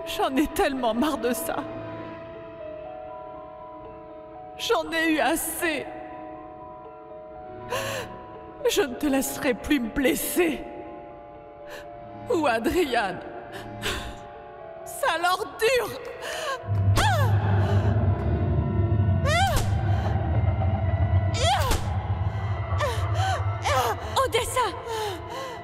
J'en ai tellement marre de ça. J'en ai eu assez. Je ne te laisserai plus me blesser. Ou Adriane. Sale ordure! Odessa!